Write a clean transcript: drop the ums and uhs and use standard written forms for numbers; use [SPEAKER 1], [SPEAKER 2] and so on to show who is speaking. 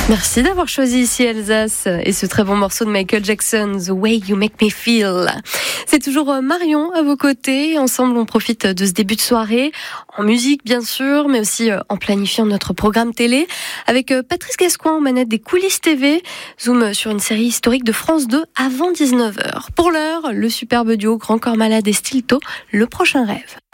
[SPEAKER 1] Merci d'avoir choisi ici Alsace et ce très bon morceau de Michael Jackson, The Way You Make Me Feel. C'est toujours Marion à vos côtés. Ensemble, on profite de ce début de soirée, en musique bien sûr, mais aussi en planifiant notre programme télé, avec Patrice Gascoin aux manettes des coulisses TV. Zoom sur une série historique de France 2 avant 19h. Pour l'heure, le superbe duo Grand Corps Malade et Stilto, Le Prochain Rêve.